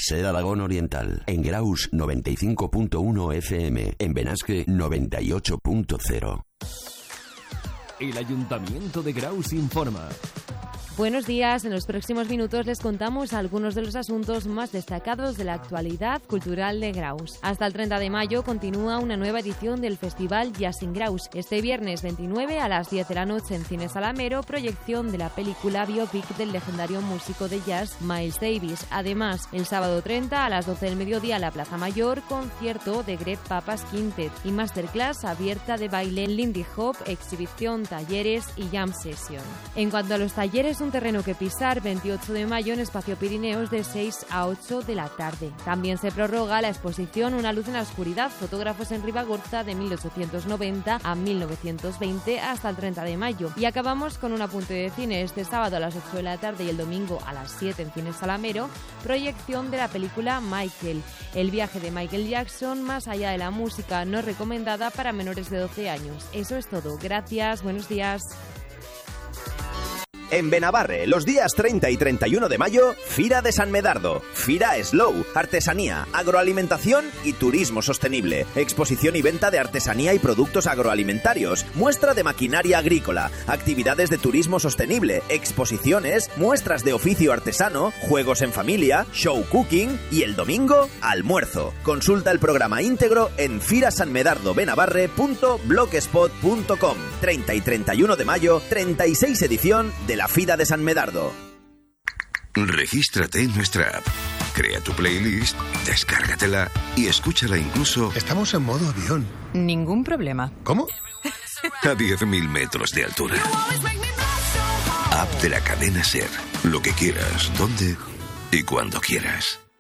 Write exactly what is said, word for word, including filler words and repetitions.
Ser Aragón Oriental. En Graus noventa y cinco punto uno F M. En Benasque noventa y ocho punto cero. El Ayuntamiento de Graus informa. Buenos días. En los próximos minutos les contamos algunos de los asuntos más destacados de la actualidad cultural de Graus. Hasta el treinta de mayo continúa una nueva edición del Festival Jazz in Graus. Este viernes veintinueve a las diez de la noche en Cine Salamero, proyección de la película biopic del legendario músico de jazz Miles Davis. Además, el sábado treinta a las doce del mediodía en la Plaza Mayor, concierto de Greg Papas Quintet y masterclass abierta de baile, Lindy Hop, exhibición, talleres y jam session. En cuanto a los talleres, un terreno que pisar, veintiocho de mayo en Espacio Pirineos de seis a ocho de la tarde. También se prorroga la exposición Una luz en la oscuridad, fotógrafos en Ribagorza de mil ochocientos noventa a mil novecientos veinte hasta el treinta de mayo. Y acabamos con un apunte de cine. Este sábado a las ocho de la tarde y el domingo a las siete en Cine Salamero, proyección de la película Michael, el viaje de Michael Jackson más allá de la música, no recomendada para menores de doce años. Eso es todo. Gracias, buenos días. En Benabarre, los días treinta y treinta y uno de mayo, Fira de San Medardo. Fira Slow, artesanía, agroalimentación y turismo sostenible. Exposición y venta de artesanía y productos agroalimentarios. Muestra de maquinaria agrícola. Actividades de turismo sostenible. Exposiciones, muestras de oficio artesano, juegos en familia, show cooking y el domingo, almuerzo. Consulta el programa íntegro en firasanmedardobenabarre punto blogspot punto com. treinta y treinta y uno de mayo, treinta y seis edición de la La Fira de San Medardo. Regístrate en nuestra app. Crea tu playlist, descárgatela y escúchala incluso... Estamos en modo avión. Ningún problema. ¿Cómo? A diez mil metros de altura. App de la cadena SER. Lo que quieras, dónde y cuando quieras.